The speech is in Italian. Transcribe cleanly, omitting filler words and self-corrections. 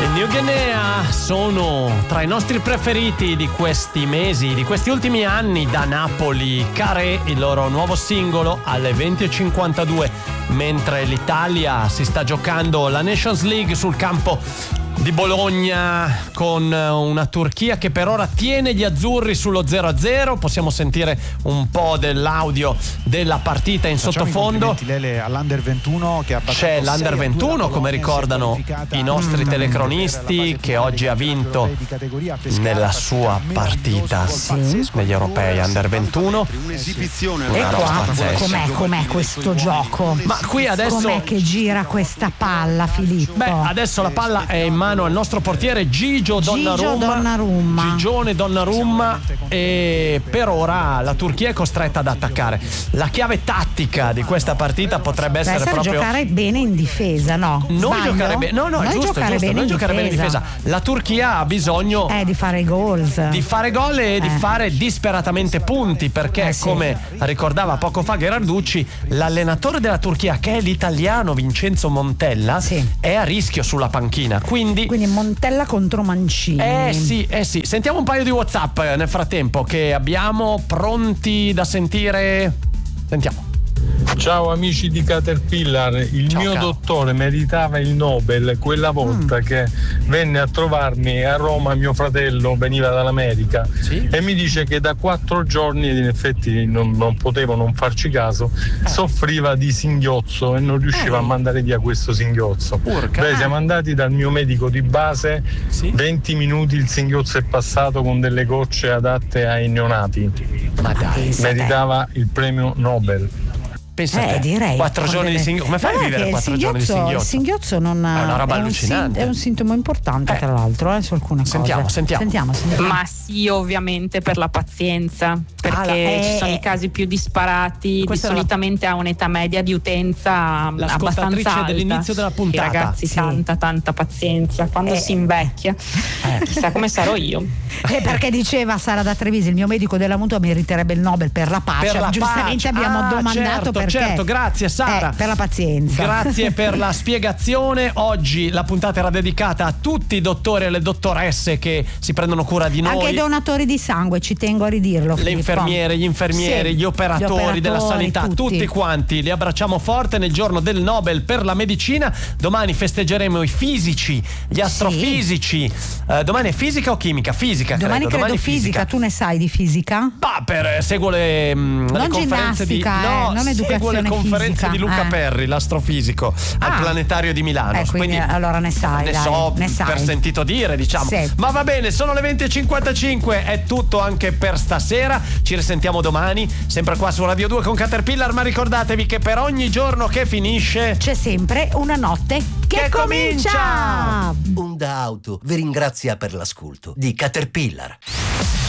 New Guinea sono tra i nostri preferiti di questi mesi, di questi ultimi anni. Da Napoli, Carré, il loro nuovo singolo alle 20:52, mentre l'Italia si sta giocando la Nations League sul campo di Bologna con una Turchia che per ora tiene gli azzurri sullo 0-0. Possiamo sentire un po' dell'audio della partita in sottofondo. All'Under 21 che ha battuto, c'è l'Under 21, come ricordano i nostri telecronisti, che oggi ha vinto nella sua partita negli europei Under 21. E qua com'è questo gioco? Ma qui adesso com'è che gira questa palla, Filippo? Beh, adesso la palla è in mano al nostro portiere Gigio Donnarumma. Gigione Donnarumma, e per ora la Turchia è costretta ad attaccare. La chiave tattica di questa partita potrebbe essere proprio giocare bene in difesa, no? Non giocare bene. No, è giusto, non giocare bene in difesa. La Turchia ha bisogno di fare goals. Di fare gol e di fare disperatamente punti, perché come ricordava poco fa Gherarducci, l'allenatore della Turchia, che è l'italiano Vincenzo Montella, è a rischio sulla panchina. Quindi Montella contro Mancini. Sì. Sentiamo un paio di WhatsApp nel frattempo che abbiamo pronti da sentire. Sentiamo. Ciao amici di Caterpillar, il mio dottore meritava il Nobel quella volta che venne a trovarmi a Roma. Mio fratello veniva dall'America e mi dice che da 4 giorni, ed in effetti non potevo non farci caso, soffriva di singhiozzo e non riusciva a mandare via questo singhiozzo. Beh, siamo andati dal mio medico di base, 20 minuti il singhiozzo è passato con delle gocce adatte ai neonati. Ma dai, meritava il premio Nobel. Direi 4 giorni di singhiozzo. Come fai a vivere 4 giorni di singhiozzo? Il singhiozzo non è una roba allucinante. È un sintomo importante, tra l'altro, su alcune cose. Sentiamo. Ma sì, ovviamente per la pazienza, perché ci sono i casi più disparati. Solitamente ha un'età media di utenza abbastanza alta. Dell'inizio della puntata. I ragazzi, tanta pazienza. Quando si invecchia, chissà come sarò io. Perché diceva Sara da Treviso, il mio medico della mutua meriterebbe il Nobel per la pace. Giustamente abbiamo domandato perché. Certo, grazie Sara. Per la pazienza. Grazie per la spiegazione. Oggi la puntata era dedicata a tutti i dottori e le dottoresse che si prendono cura di noi. Anche i donatori di sangue, ci tengo a ridirlo. Le infermiere, gli infermieri, gli operatori della sanità, tutti quanti. Li abbracciamo forte nel giorno del Nobel per la medicina. Domani festeggeremo i fisici, gli astrofisici. Domani è fisica o chimica? Fisica, domani credo fisica. Tu ne sai di fisica? Seguo le conferenze di non educazione le conferenze fisica. di Luca Perri, l'astrofisico, al Planetario di Milano. Quindi allora ne sai. Ne so per sentito dire, diciamo. Ma va bene, sono le 20:55, è tutto anche per stasera. Ci risentiamo domani, sempre qua su Radio 2 con Caterpillar, ma ricordatevi che per ogni giorno che finisce c'è sempre una notte che comincia. Onda Auto vi ringrazia per l'ascolto di Caterpillar.